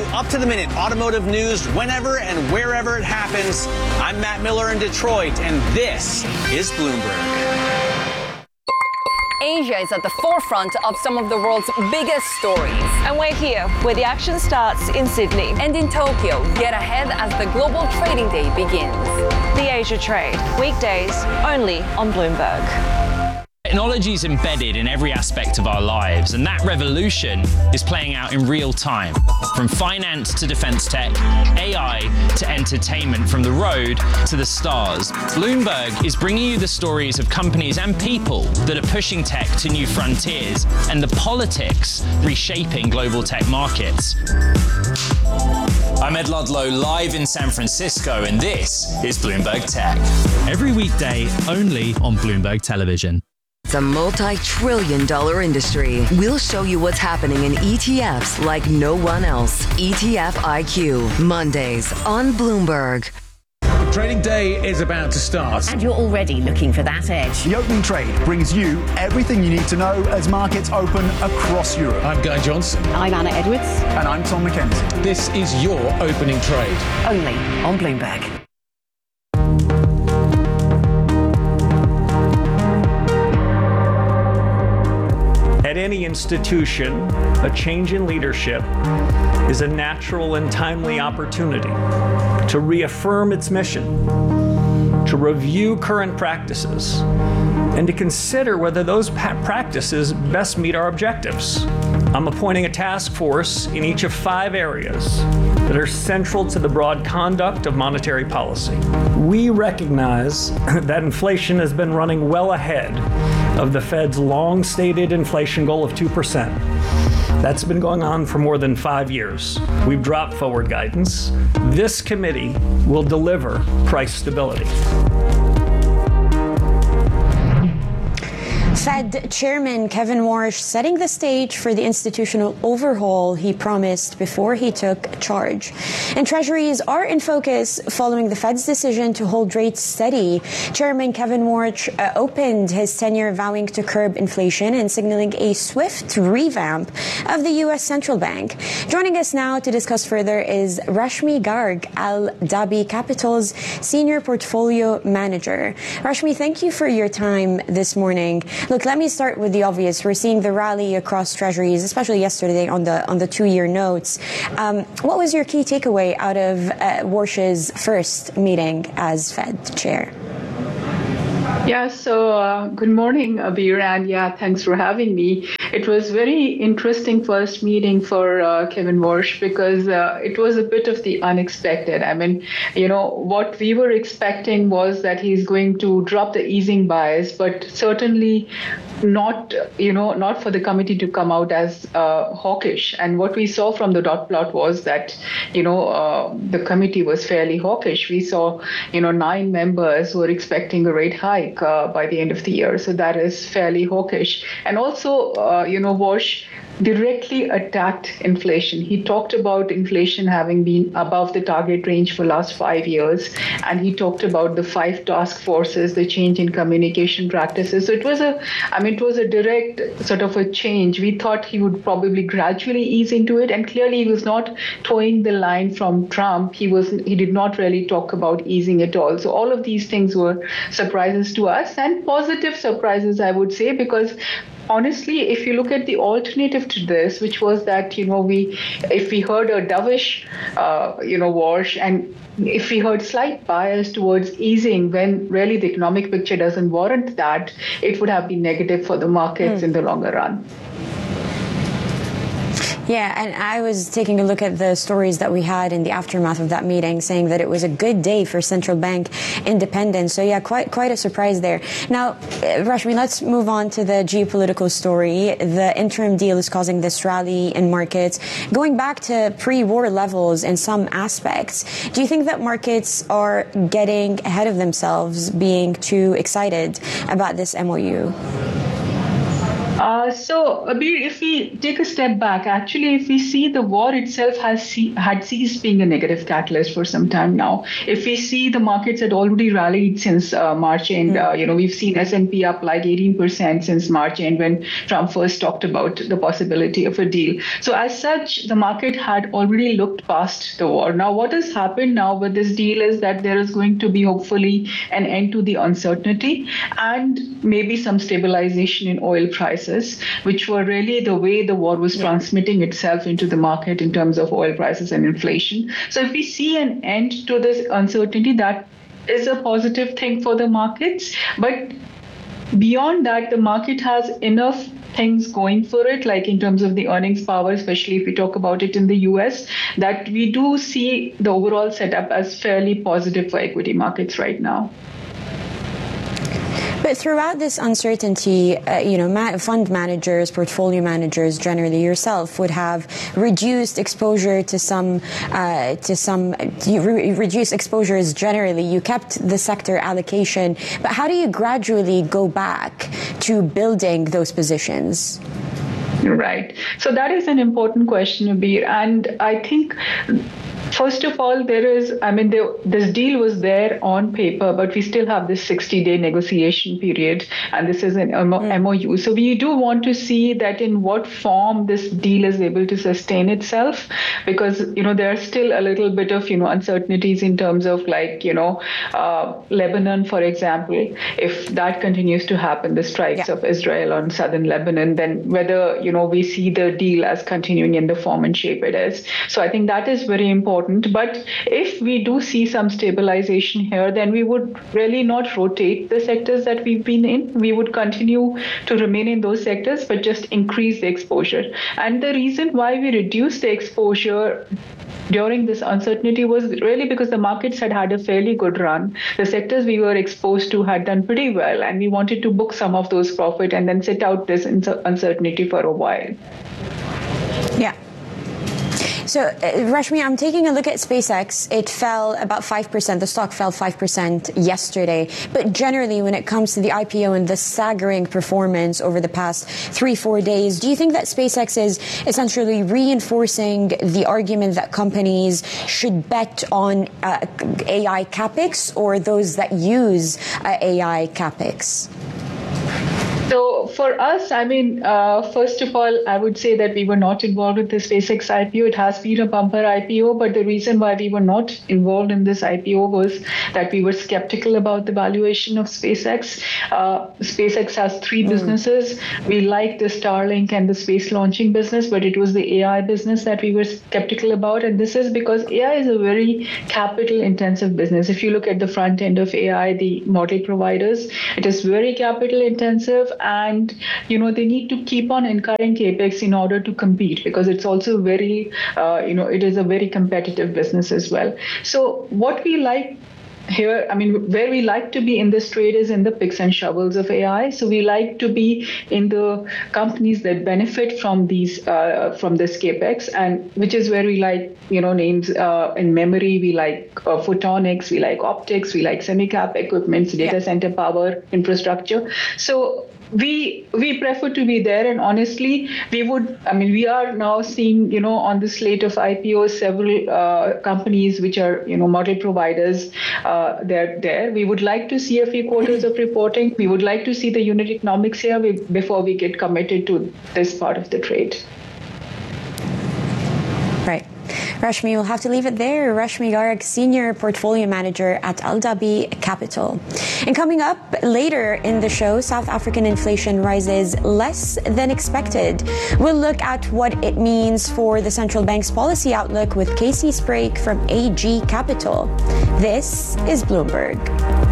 you up-to-the-minute automotive news whenever and wherever it happens. I'm Matt Miller in Detroit, and this is Bloomberg. Asia is at the forefront of some of the world's biggest stories. And we're here, where the action starts in Sydney. And in Tokyo, get ahead as the global trading day begins. The Asia Trade, weekdays only on Bloomberg. Technology is embedded in every aspect of our lives, and that revolution is playing out in real time. From finance to defense tech, AI to entertainment, from the road to the stars. Bloomberg is bringing you the stories of companies and people that are pushing tech to new frontiers, and the politics reshaping global tech markets. I'm Ed Ludlow, live in San Francisco, and this is Bloomberg Tech. Every weekday only on Bloomberg Television. It's a multi-trillion-dollar industry. We'll show you what's happening in ETFs like no one else. ETF IQ, Mondays on Bloomberg. Trading day is about to start. And you're already looking for that edge. The opening trade brings you everything you need to know as markets open across Europe. I'm Guy Johnson. I'm Anna Edwards. And I'm Tom McKenzie. This is your opening trade. Only on Bloomberg. At any institution, a change in leadership is a natural and timely opportunity to reaffirm its mission, to review current practices, and to consider whether those practices best meet our objectives. I'm appointing a task force in each of 5 areas that are central to the broad conduct of monetary policy. We recognize that inflation has been running well ahead of the Fed's long-stated inflation goal of 2%. That's been going on for more than 5 years. We've dropped forward guidance. This committee will deliver price stability. Fed Chairman Kevin Warsh setting the stage for the institutional overhaul he promised before he took charge. And treasuries are in focus following the Fed's decision to hold rates steady. Chairman Kevin Warsh opened his tenure vowing to curb inflation and signaling a swift revamp of the U.S. Central Bank. Joining us now to discuss further is Rashmi Garg, Al Dhabi Capital's Senior Portfolio Manager. Rashmi, thank you for your time this morning. Look, let me start with the obvious. We're seeing the rally across treasuries, especially yesterday on the 2-year notes. What was your key takeaway out of Warsh's first meeting as Fed chair? Yeah, so good morning, Abir, and thanks for having me. It was very interesting first meeting for Kevin Warsh because it was a bit of the unexpected. I mean, what we were expecting was that he's going to drop the easing bias, but certainly not for the committee to come out as hawkish. And what we saw from the dot plot was that, the committee was fairly hawkish. We saw, 9 members who were expecting a rate hike by the end of the year. So that is fairly hawkish. And also, Warsh directly attacked inflation. He talked about inflation having been above the target range for last 5 years. And he talked about the 5 task forces, the change in communication practices. So it was a direct sort of a change. We thought he would probably gradually ease into it. And clearly he was not towing the line from Trump. He did not really talk about easing at all. So all of these things were surprises to us and positive surprises, I would say, because honestly, if you look at the alternative to this, which was that, if we heard a dovish, Warsh, and if we heard slight bias towards easing when really the economic picture doesn't warrant that, it would have been negative for the markets in the longer run. Yeah, and I was taking a look at the stories that we had in the aftermath of that meeting, saying that it was a good day for central bank independence. So quite a surprise there. Now, Rashmi, let's move on to the geopolitical story. The interim deal is causing this rally in markets, going back to pre-war levels in some aspects. Do you think that markets are getting ahead of themselves, being too excited about this MOU? So, Abir, if we take a step back, actually, if we see the war itself had ceased being a negative catalyst for some time now. If we see the markets had already rallied since March end, we've seen S&P up like 18% since March end when Trump first talked about the possibility of a deal. So as such, the market had already looked past the war. Now, what has happened now with this deal is that there is going to be hopefully an end to the uncertainty and maybe some stabilization in oil prices, which were really the way the war was transmitting itself into the market in terms of oil prices and inflation. So if we see an end to this uncertainty, that is a positive thing for the markets. But beyond that, the market has enough things going for it, like in terms of the earnings power, especially if we talk about it in the US, that we do see the overall setup as fairly positive for equity markets right now. But throughout this uncertainty, fund managers, portfolio managers, generally yourself, would have reduced exposure to reduced exposures generally. You kept the sector allocation, but how do you gradually go back to building those positions? Right. So that is an important question, Abir. And I think, first of all, this deal was there on paper, but we still have this 60-day negotiation period, and this is an MOU. So we do want to see that in what form this deal is able to sustain itself, because, there are still a little bit of, uncertainties in terms of Lebanon, for example. If that continues to happen, the strikes of Israel on southern Lebanon, then whether, we see the deal as continuing in the form and shape it is. So I think that is very important. But if we do see some stabilization here, then we would really not rotate the sectors that we've been in. We would continue to remain in those sectors, but just increase the exposure. And the reason why we reduced the exposure during this uncertainty was really because the markets had a fairly good run. The sectors we were exposed to had done pretty well, and we wanted to book some of those profit and then sit out this uncertainty for a while. Yeah. So, Rashmi, I'm taking a look at SpaceX. It fell about 5%. The stock fell 5% yesterday. But generally, when it comes to the IPO and the staggering performance over the past 3-4 days, do you think that SpaceX is essentially reinforcing the argument that companies should bet on AI CapEx or those that use AI CapEx? So for us, first of all, I would say that we were not involved with the SpaceX IPO. It has been a bumper IPO, but the reason why we were not involved in this IPO was that we were skeptical about the valuation of SpaceX. SpaceX has 3 businesses. We like the Starlink and the space launching business, but it was the AI business that we were skeptical about. And this is because AI is a very capital intensive business. If you look at the front end of AI, the model providers, it is very capital intensive. And, they need to keep on incurring CapEx in order to compete, because it's also very, it is a very competitive business as well. So what we like here, where we like to be in this trade is in the picks and shovels of AI. So we like to be in the companies that benefit from these, from this CapEx, and which is where we like, names in memory. We like photonics, we like optics, we like semi-cap equipments, data center power infrastructure. So we prefer to be there, and honestly, we are now seeing, on the slate of IPOs, several companies which are, model providers, they're there. We would like to see a few quarters of reporting. We would like to see the unit economics here before we get committed to this part of the trade. Right. Rashmi, we'll have to leave it there. Rashmi Garg, Senior Portfolio Manager at Aldabi Capital. And coming up later in the show, South African inflation rises less than expected. We'll look at what it means for the central bank's policy outlook with Casey Sprague from AG Capital. This is Bloomberg.